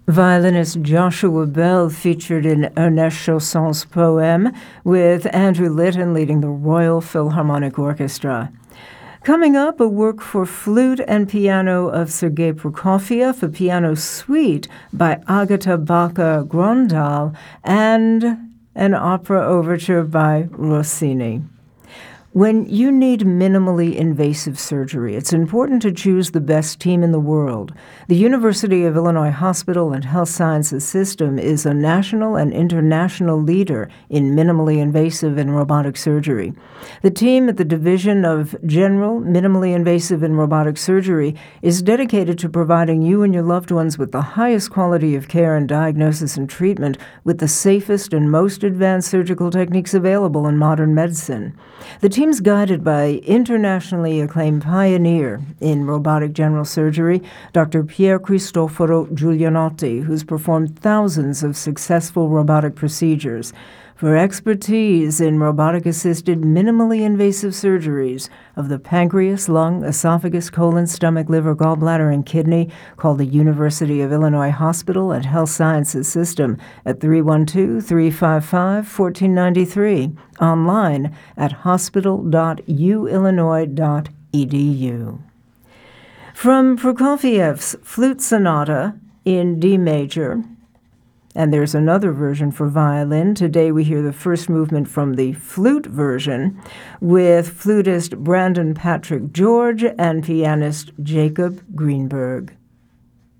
Violinist Joshua Bell featured in Ernest Chausson's poem, with Andrew Litton leading the Royal Philharmonic Orchestra. Coming up, a work for flute and piano of Sergei Prokofiev, a piano suite by Agata Baca-Grondal, and an opera overture by Rossini. When you need minimally invasive surgery, it's important to choose the best team in the world. The University of Illinois Hospital and Health Sciences System is a national and international leader in minimally invasive and robotic surgery. The team at the Division of General Minimally Invasive and Robotic Surgery is dedicated to providing you and your loved ones with the highest quality of care and diagnosis and treatment with the safest and most advanced surgical techniques available in modern medicine. The team's guided by internationally acclaimed pioneer in robotic general surgery, Dr. Pier Cristoforo Giulianotti, who's performed thousands of successful robotic procedures. For expertise in robotic-assisted minimally invasive surgeries of the pancreas, lung, esophagus, colon, stomach, liver, gallbladder, and kidney, call the University of Illinois Hospital and Health Sciences System at 312-355-1493, online at hospital.uillinois.edu. From Prokofiev's Flute Sonata in D major, and there's another version for violin. Today we hear the first movement from the flute version with flutist Brandon Patrick George and pianist Jacob Greenberg.